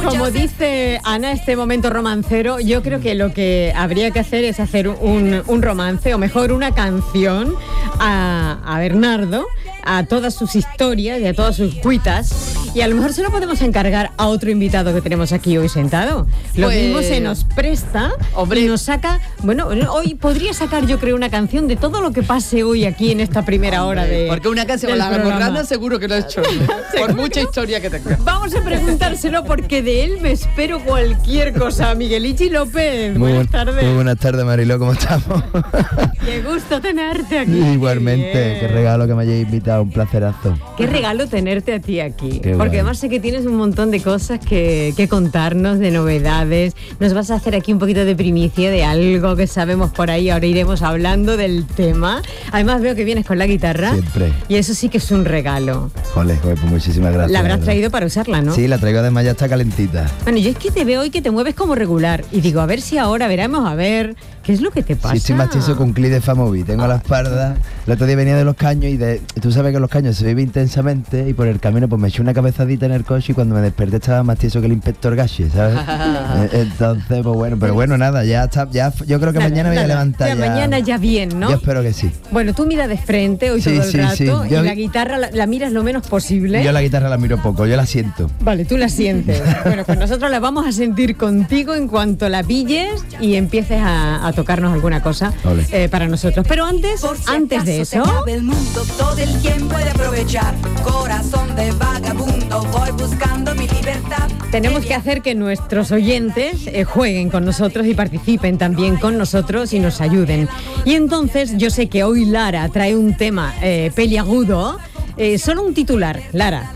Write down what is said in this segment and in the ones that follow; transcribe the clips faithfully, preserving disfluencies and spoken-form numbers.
Como dice Ana, este momento romancero, yo creo que lo que habría que hacer es hacer un, un romance, o mejor una canción a, a Bernardo, a todas sus historias y a todas sus cuitas, y a lo mejor se lo podemos encargar a otro invitado que tenemos aquí hoy sentado. Lo Pues, mismo se nos presta, hombre, y nos saca, bueno, hoy podría sacar yo creo una canción de todo lo que pase hoy aquí en esta primera hora de Porque una canción, la Almorrana seguro que lo ha hecho, por mucha historia que tenga. Vamos a preguntárselo porque de él me espero cualquier cosa. Miguelichi López, muy buenas tardes. Muy buenas tardes, Mariló, ¿cómo estamos? Qué gusto tenerte aquí. Igualmente, qué, qué regalo que me hayáis invitado, un placerazo. Qué regalo tenerte a ti aquí. Qué porque guay. además sé que tienes un montón de cosas que, que contarnos, de novedades. Nos vas a hacer aquí un poquito de primicia de algo que sabemos por ahí. Ahora iremos hablando del tema. Además veo que vienes con la guitarra. Siempre. Y eso sí que es un regalo. Jole, joder, pues muchísimas gracias. La habrás verdad. traído para usarla, ¿no? Sí, la traigo, además ya está calentita. Bueno, yo es que te veo hoy que te mueves como regular. Y digo, a ver si ahora veremos, a ver, ¿qué es lo que te pasa? Sí, estoy más tieso con Cli de Famovi. Tengo la espalda. El otro día venía de Los Caños y de, tú sabes que en Los Caños se vive intensamente y por el camino pues me eché una cabezadita en el coche y cuando me desperté estaba más tieso que el inspector Gashi, ¿sabes? Entonces, pues bueno, pero bueno, nada, ya está, ya yo creo que Nada, mañana me voy a nada, levantar ya, ya. mañana ya bien, ¿no? Yo espero que sí. Bueno, tú mira de frente hoy Sí, todo el sí, rato sí. y Yo- la guitarra la, la miras lo menos posible. Yo la guitarra la miro poco, yo la siento. Vale, tú la sientes. Bueno, pues nosotros la vamos a sentir contigo en cuanto la pilles y empieces a, a tocarnos alguna cosa Ole. eh, para nosotros. Pero antes, Por si antes de acaso eso, se acabe el mundo, todo el tiempo he de aprovechar. Corazón de vagabundo, voy buscando mi libertad. tenemos que hacer que nuestros oyentes eh, jueguen con nosotros y participen también con nosotros y nos ayuden. Y entonces yo sé que hoy Lara trae un tema eh, peliagudo, eh, solo un titular, Lara.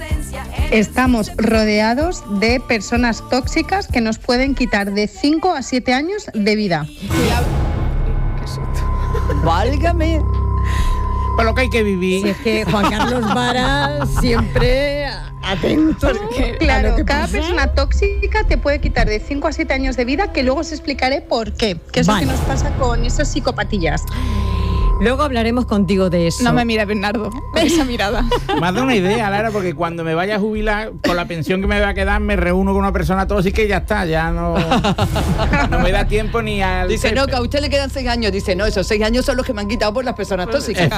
Estamos rodeados de personas tóxicas que nos pueden quitar de cinco a siete años de vida. Válgame. Por lo que hay que vivir. Si es que Juan Carlos Vara siempre atento. Claro, a lo que cada pasa. persona tóxica te puede quitar de cinco a siete años de vida, que luego os explicaré por qué, qué es Vale. lo que nos pasa con esas psicopatillas. Luego hablaremos contigo de eso. No me mira Bernardo con esa mirada. Me has dado una idea, Lara, porque cuando me vaya a jubilar, con la pensión que me va a quedar, me reúno con una persona tóxica y ya está, ya no, no me da tiempo ni al... Dice, no, que a usted le quedan seis años. Dice, no, esos seis años son los que me han quitado por las personas tóxicas.